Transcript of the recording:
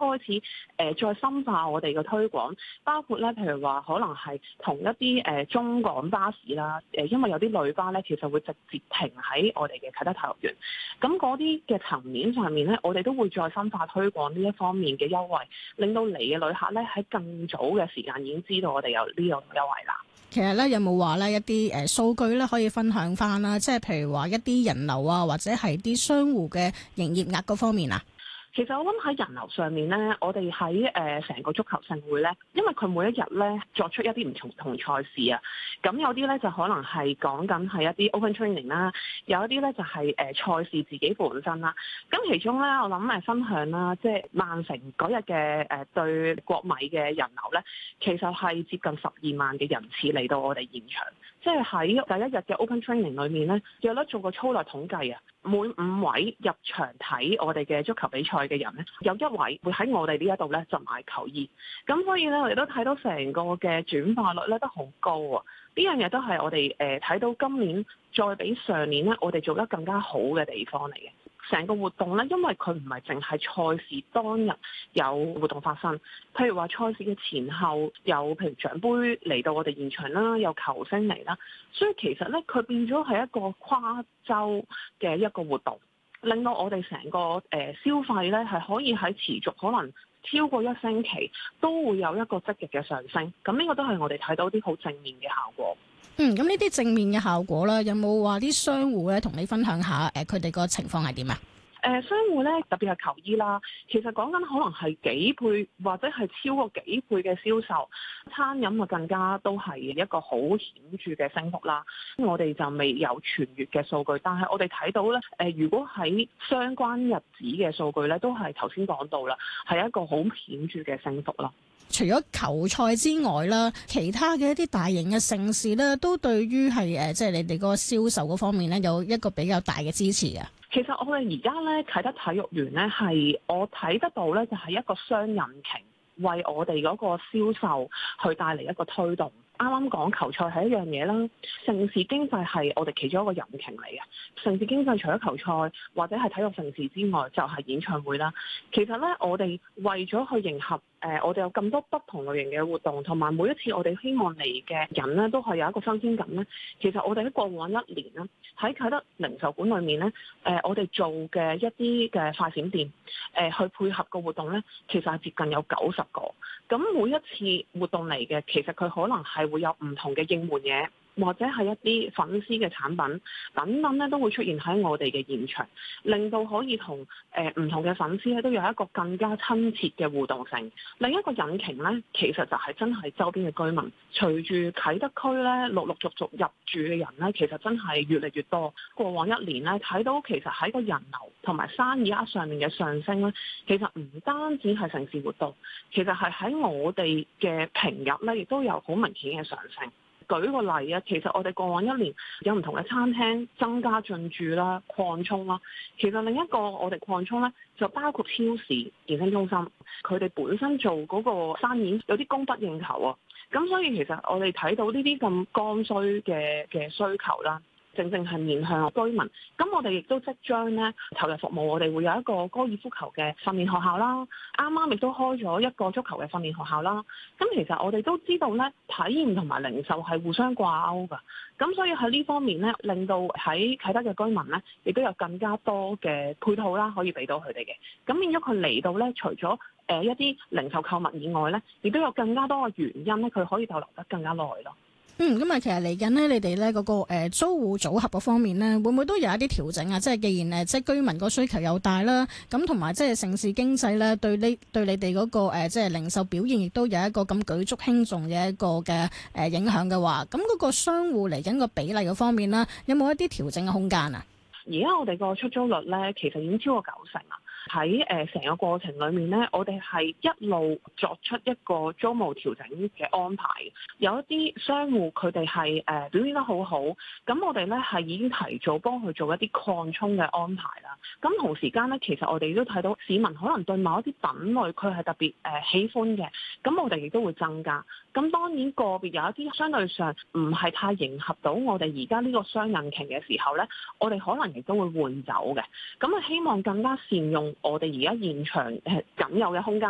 開始再深化我哋嘅推廣，包括咧譬如話可能係同一啲中港巴士啦，因為有啲旅巴咧其實會直接停喺我哋嘅啟德體育園，咁嗰啲嘅層面上面咧，我哋都會再深化推廣呢一方面嘅優惠，令到嚟嘅旅客咧喺更早嘅時間已經知道我哋有呢個優惠啦。 其實咧有冇話咧一啲數據咧可以分享翻啦？即係譬如話一啲人流啊，或者係啲商戶嘅營業額嗰方面啊？ 其實我諗喺人流上面咧，我哋喺成個足球盛會咧，因為佢每一日咧作出一啲唔同賽事啊，咁有啲咧就可能係講緊係一啲 open training 啦，有一啲咧就係賽事自己本身啦。咁其中咧，我諗分享啦，即係曼城嗰日嘅對國米嘅人流咧，其實係接近12萬嘅人次嚟到我哋現場。即係喺第一日嘅 open training 裏面咧，有得做個粗略統計啊，每5位入場睇我哋嘅足球比賽嘅人咧，有1位會喺我哋呢一度咧就買球衣。咁所以咧，我哋都睇到成個嘅轉化率咧都好高啊！呢樣嘢都係我哋睇到今年再比上年咧，我哋做得更加好嘅地方嚟嘅。成個活動咧，因為佢唔係淨係賽事當日有活動發生，譬如話賽事嘅前後有譬如獎杯嚟到我哋現場啦，有球星嚟啦，所以其實咧佢變咗係一個跨州嘅一個活動，令到我哋成個消費咧係可以喺持續可能超過1星期都會有一個積極嘅上升。咁呢個都係我哋睇到啲好正面嘅效果。 咁呢啲正面嘅效果啦，有冇話啲商戶咧同你分享下佢哋個情況係點啊？ 商戶咧特別係球衣啦，其實講緊可能係幾倍或者係超過幾倍嘅銷售，餐飲啊更加都係一個好顯著嘅升幅啦。我哋就未有全月嘅數據，但係我哋睇到咧，如果喺相關日子嘅數據咧，都係頭先講到啦，係一個好顯著嘅升幅啦。 除咗球賽之外啦，其他嘅一啲大型嘅盛事咧，都對於係即係你哋嗰個銷售嗰方面咧，有一個比較大嘅支持嘅。 其實我哋而家咧啟德體育園咧係我睇得到咧，就係一個雙引擎為我哋嗰個銷售去帶嚟一個推動。啱啱講球賽係一樣嘢啦，盛事經濟係我哋其中一個引擎嚟嘅。盛事經濟除咗球賽或者係體育盛事之外，就係演唱會啦。其實咧，我哋為咗去迎合我哋有咁多不同類型嘅活動，同埋每一次我哋希望嚟嘅人咧，都係有一個新鮮感咧。其實我哋喺過往1年咧，喺啟德零售館裏面咧，我哋做嘅一啲嘅快閃店，去配合個活動咧，其實係接近有90個。咁每一次活動嚟嘅，其實佢可能係會有唔同嘅應援嘢，或者係一啲粉絲嘅產品等等咧，都會出現喺我哋嘅現場，令到可以同唔同嘅粉絲咧都有一個更加親切嘅互動性。另一個引擎咧，其實就係真係周邊嘅居民，隨住啟德區咧陸續入住嘅人咧，其實真係越嚟越多。過往1年咧，睇到其實喺個人流同埋生意額上面嘅上升咧，其實唔單止係城市活動，其實係喺我哋嘅平日咧，亦都有好明顯嘅上升。舉個例啊，其實我哋過往1年有唔同嘅餐廳增加進駐啦、擴充啦。其實另一個我哋擴充咧，就包括超市、健身中心，佢哋本身做嗰個生意有啲供不應求啊。咁所以其實我哋睇到呢啲咁剛需嘅需求啦，正正係面向居民。咁我哋亦都即將咧投入服務，我哋會有一個高爾夫球嘅訓練學校啦。啱啱亦都開咗一個足球嘅訓練學校啦。咁其實我哋都知道咧，體驗同埋零售係互相掛鈎㗎。咁所以喺呢方面咧，令到喺啟德嘅居民咧，亦都有更加多嘅配套啦，可以俾到佢哋嘅。咁變咗佢嚟到咧，除咗一啲零售購物以外咧，亦都有更加多嘅原因咧，佢可以逗留得更加耐咯。 咁啊，其實嚟緊呢，你哋咧嗰個租戶組合嗰方面咧，會唔會都有一啲調整啊？即係既然即係居民個需求又大啦，咁同埋即係城市經濟咧，對你哋嗰個即係零售表現亦都有一個咁舉足輕重嘅一個嘅影響嘅話，咁嗰個商戶嚟緊個比例嗰方面啦，有冇一啲調整嘅空間啊？ 而家我哋個出租率咧，其實已經超過90成啦。喺成個過程裏面咧，我哋係一路作出一個租務調整嘅安排。有一啲商戶佢哋係表現得好好，咁我哋咧係已經提早幫佢做一啲擴充嘅安排啦。咁同時間咧，其實我哋都睇到市民可能對某一啲品類佢係特別喜歡嘅，咁我哋亦都會增加。咁當然個別有一啲相對上唔係太迎合到我哋而家呢個雙引擎嘅時候咧，我哋可能亦都會換走嘅。咁啊，希望更加善用我哋而家現場僅有嘅空間